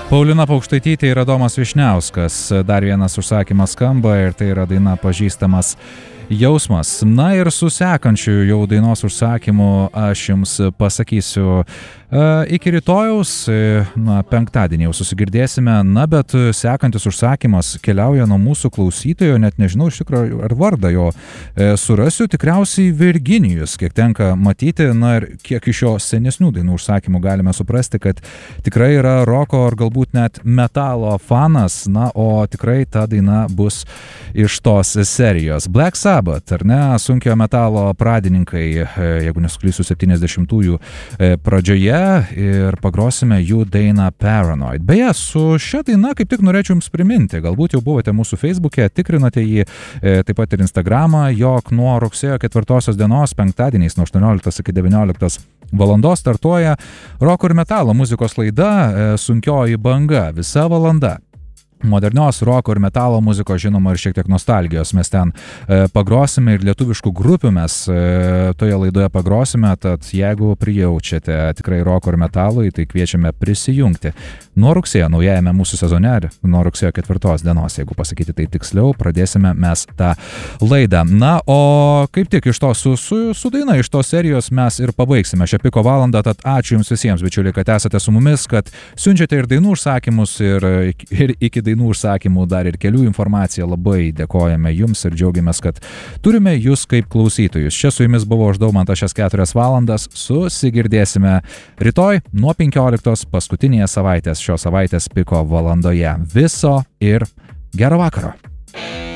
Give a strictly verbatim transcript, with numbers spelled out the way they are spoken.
Paulina Paukštaitytė ir Adomas Vyšniauskas. Dar vienas užsakymas skamba ir tai yra daina Pažįstamas jausmas. Na ir su sekančiu jau dainos užsakymu aš jums pasakysiu uh, iki rytojaus, na, penktadienį jau susigirdėsime, na, bet sekantis užsakymas keliauja nuo mūsų klausytojo, net nežinau iš tikrųjų ar vardą jo e, surasiu, tikriausiai Virginijus, kiek tenka matyti, na ir kiek iš jo senesnių dainų užsakymų galime suprasti, kad tikrai yra roko ar galbūt net metalo fanas, na, o tikrai ta daina bus iš tos serijos. Black Sabbath, ar ne, sunkio metalo pradininkai, jeigu nesuklysiu, septyniasdešimtųjų pradžioje, ir pagrosime jų dainą Paranoid. Beje, su šia daina kaip tik norėčiau jums priminti, galbūt jau buvote mūsų Facebook'e, tikrinote jį, taip pat ir Instagramą, jog nuo rugsėjo ketvirtosios dienos penktadieniais nuo aštuonioliktos iki devynioliktos valandos startuoja roko ir metalo muzikos laida Sunkioji banga, visa valanda modernios roko ir metalo muzikos, žinoma, ir šiek tiek nostalgijos mes ten e, pagrosime ir lietuviškų grupių mes e, toje laidoje pagrosime, tad jeigu prijaučiate tikrai roko ir metalui, tai kviečiame prisijungti. Nuo rugsėjo, naujajame mūsų sezone, nuo rugsėjo ketvirtos dienos, jeigu pasakyti tai tiksliau, pradėsime mes tą laidą. Na, o kaip tik iš to su, su, su daina, iš tos serijos mes ir pabaigsime šią piko valandą, tad ačiū jums visiems, bičiuliai, kad esate su mumis, kad siunčiate ir dainų užsakymus, ir, ir iki dainų užsakymų dar ir kelių informaciją. Labai dėkojame jums ir džiaugiamės, kad turime jūs kaip klausytojus. Čia su jumis buvo aš Daumantas šias keturias valandas. Susigirdėsime rytoj nuo penkioliktos paskutinėje savaitės, šios savaitės piko valandoje. Viso ir gero vakaro.